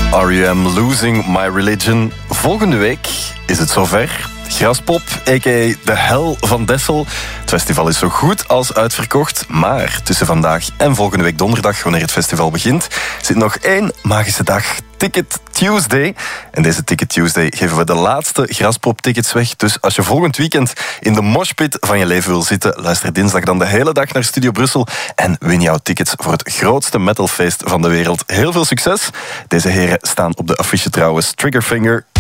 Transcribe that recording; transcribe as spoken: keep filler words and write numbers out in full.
R E M Losing My Religion. Volgende week is het zover. Graspop, a k a de hel van Dessel. Het festival is zo goed als uitverkocht. Maar tussen vandaag en volgende week donderdag, wanneer het festival begint, zit nog één magische dag. Ticket Tuesday. En deze Ticket Tuesday geven we de laatste Graspop-tickets weg. Dus als je volgend weekend in de moshpit van je leven wil zitten, luister dinsdag dan de hele dag naar Studio Brussel en win jouw tickets voor het grootste metalfeest van de wereld. Heel veel succes. Deze heren staan op de affiche trouwens. Triggerfinger,